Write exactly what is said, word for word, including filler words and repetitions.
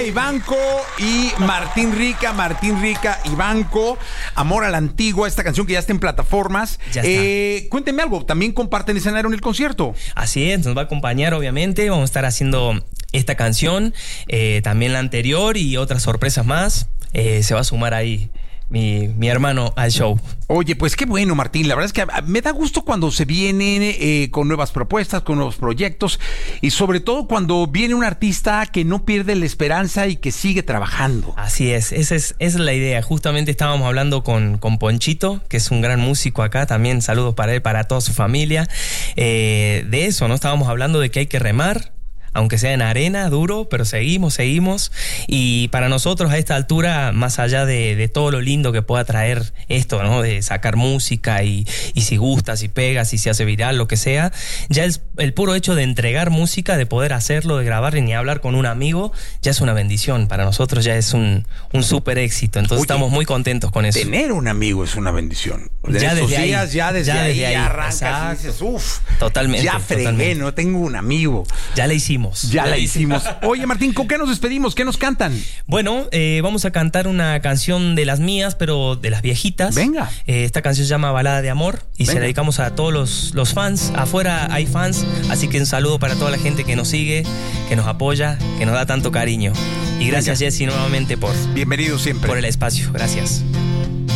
Jesse Ivanco y Martín Rica, Martín Rica, Ivanco, Amor a la Antigua, esta canción que ya está en plataformas. Ya está. Eh, cuéntenme algo, ¿también comparten escenario en el concierto? Así es, nos va a acompañar obviamente, vamos a estar haciendo esta canción, eh, también la anterior y otras sorpresas más. Eh, se va a sumar ahí mi, mi hermano al show. Oye, pues qué bueno, Martín. La verdad es que me da gusto cuando se vienen eh, con nuevas propuestas, con nuevos proyectos y sobre todo cuando viene un artista que no pierde la esperanza y que sigue trabajando. Así es, esa es, esa es la idea. Justamente estábamos hablando con, con Ponchito, que es un gran músico acá, también saludos para él, para toda su familia. Eh, de eso, ¿no? Estábamos hablando de que hay que remar, aunque sea en arena, duro, pero seguimos, seguimos. Y para nosotros a esta altura, más allá de, de todo lo lindo que pueda traer esto, ¿no? De sacar música y, y si gusta, si pega, si se hace viral, lo que sea, ya el, el puro hecho de entregar música, de poder hacerlo, de grabar y ni hablar con un amigo, ya es una bendición. Para nosotros ya es un, un súper éxito. Entonces Oye, estamos muy contentos con eso. Tener un amigo es una bendición. De ya estos desde días, ahí, ya desde ya ahí, desde ahí arrancas y dices, uff, totalmente, ya fregué, totalmente. no tengo un amigo. Ya le hicimos. Ya, ya la hicimos. Oye, Martín, ¿con qué nos despedimos? ¿Qué nos cantan? Bueno, eh, vamos a cantar una canción de las mías, pero de las viejitas. Venga. Eh, esta canción se llama Balada de Amor y Venga. Se la dedicamos a todos los, los fans. Afuera hay fans, así que un saludo para toda la gente que nos sigue, que nos apoya, que nos da tanto cariño. Y gracias, Jesse, nuevamente por... Bienvenido siempre. Por el espacio. Gracias.